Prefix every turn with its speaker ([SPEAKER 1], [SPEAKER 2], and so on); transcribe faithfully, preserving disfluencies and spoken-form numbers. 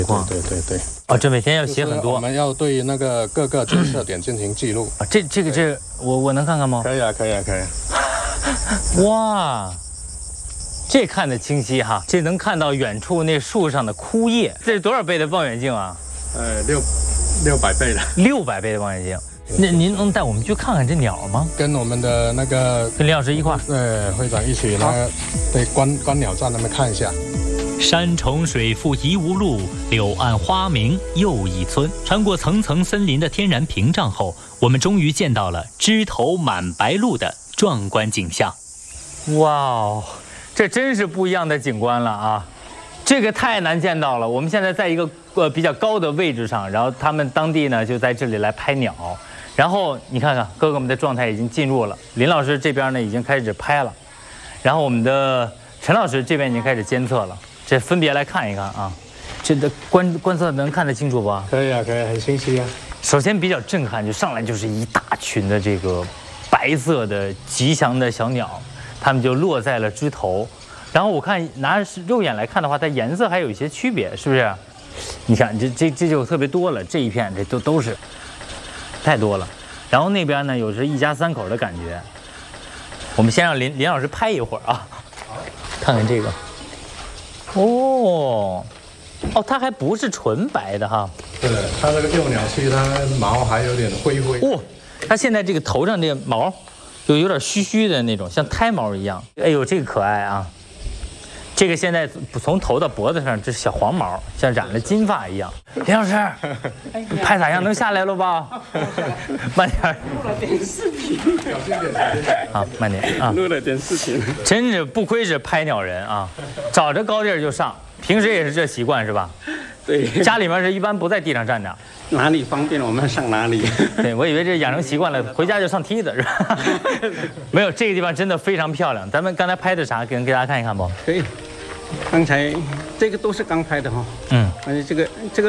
[SPEAKER 1] 对对对对。哦，这每天要写很多。
[SPEAKER 2] 我们要对那个各个注射点进行记录。
[SPEAKER 1] 啊，这这个这我我能看看吗？
[SPEAKER 2] 可以啊，可以啊，可以啊。
[SPEAKER 1] 哇，这看得清晰哈，这能看到远处那树上的枯叶。这是多少倍的望远镜啊？
[SPEAKER 2] 呃，六六百倍的。
[SPEAKER 1] 六百倍的望远镜。那您能带我们去看看这鸟吗？
[SPEAKER 2] 跟我们的那个
[SPEAKER 1] 跟林老师一块儿，
[SPEAKER 2] 呃，会长一起呢，对观观鸟站那边看一下。
[SPEAKER 3] 山重水复疑无路，柳暗花明又一村。穿过层层森林的天然屏障后，我们终于见到了枝头满白鹭的壮观景象。
[SPEAKER 1] 哇哦，这真是不一样的景观了啊！这个太难见到了。我们现在在一个呃比较高的位置上，然后他们当地呢就在这里来拍鸟。然后你看看哥哥们的状态已经进入了，林老师这边呢已经开始拍了，然后我们的陈老师这边已经开始监测了。这分别来看一看啊，这的观观测能看得清楚吧？
[SPEAKER 2] 可以啊，可以，很清晰啊。
[SPEAKER 1] 首先比较震撼，就上来就是一大群的这个白色的吉祥的小鸟，它们就落在了枝头。然后我看拿肉眼来看的话，它颜色还有一些区别，是不是？你看这这这就特别多了，这一片这都都是太多了。然后那边呢有是一家三口的感觉。我们先让林林老师拍一会儿啊，看看这个。哦，哦，它还不是纯白的哈。
[SPEAKER 2] 对，它那个幼鸟区，它毛还有点灰灰。
[SPEAKER 1] 哦，它现在这个头上这个毛，就有点虚虚的那种，像胎毛一样。哎呦，这个可爱啊！这个现在从头到脖子上，这是小黄毛，像染了金发一样。林老师，拍咋样？能下来了吧？慢点。
[SPEAKER 4] 录了点视频。
[SPEAKER 2] 小心点，小心点。
[SPEAKER 1] 啊，慢点啊。
[SPEAKER 4] 录了点视频。
[SPEAKER 1] 真是不愧是拍鸟人啊，找着高地儿就上。平时也是这习惯是吧？
[SPEAKER 4] 对。
[SPEAKER 1] 家里面是一般不在地上站着。
[SPEAKER 4] 哪里方便我们上哪里。
[SPEAKER 1] 对，我以为这养成习惯了，回家就上梯子是吧？没有，这个地方真的非常漂亮。咱们刚才拍的啥？给给大家看一看不？
[SPEAKER 4] 可以。刚才这个都是刚拍的哈。嗯。而且这个这个。